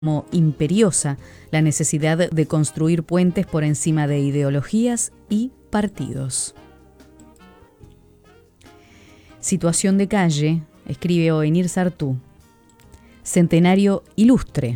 como imperiosa la necesidad de construir puentes por encima de ideologías y partidos. Situación de calle, escribe Oenir Sartú. Centenario ilustre.